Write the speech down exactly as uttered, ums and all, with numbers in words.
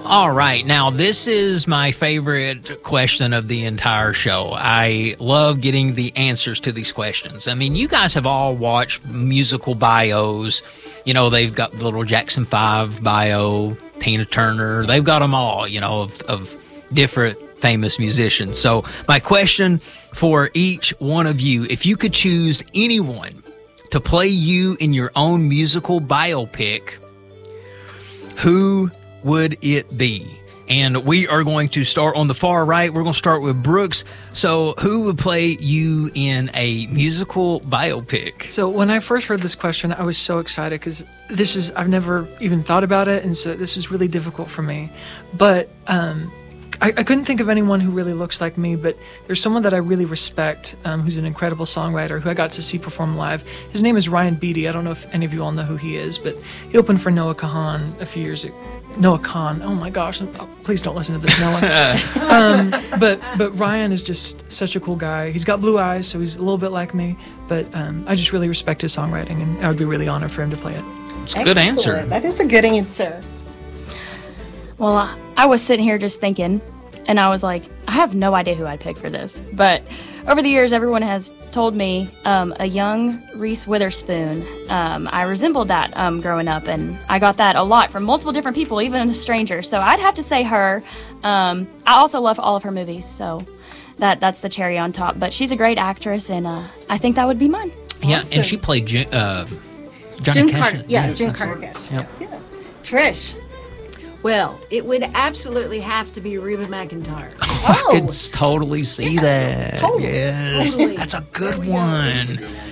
All right. Now, this is my favorite question of the entire show. I love getting the answers to these questions. I mean, you guys have all watched musical bios. You know, they've got the little Jackson five bio, Tina Turner. They've got them all, you know, of, of different famous musicians. So my question for each one of you, if you could choose anyone to play you in your own musical biopic, who would it be? And we are going to start on the far right. We're going to start with Brooks. So who would play you in a musical biopic? So when I first heard this question, I was so excited because this is, I've never even thought about it. And so this is really difficult for me. But um, I, I couldn't think of anyone who really looks like me, but there's someone that I really respect, um, who's an incredible songwriter who I got to see perform live. His name is Ryan Beatty. I don't know if any of you all know who he is, but he opened for Noah Kahan a few years ago. Noah Kahan. Oh my gosh! Oh, please don't listen to this, Noah. um, but but Ryan is just such a cool guy. He's got blue eyes, so he's a little bit like me. But um, I just really respect his songwriting, and I would be really honored for him to play it. It's a good answer. That is a good answer. Well, I, I was sitting here just thinking, and I was like, I have no idea who I'd pick for this. But over the years, everyone has told me um, a young Reese Witherspoon. Um, I resembled that um, growing up, and I got that a lot from multiple different people, even a stranger. So I'd have to say her. Um, I also love all of her movies, so that that's the cherry on top. But she's a great actress, and uh, I think that would be mine. Yeah, Awesome. and she played Jen, uh, Johnny Jim Cash. Carter. Yeah, yeah, Jim that's Carter right. Cash. Yep. Yeah. Trish. Well, it would absolutely have to be Reba McEntire. I could s- totally see that. Totally. Yes. Totally. That's a good one.